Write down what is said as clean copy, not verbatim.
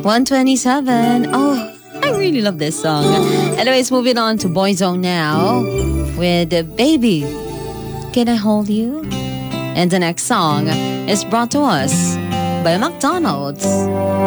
127. Oh, I really love this song. Anyways, moving on to Boyzone now with Baby, Can I Hold You? And the next song is brought to us by McDonald's.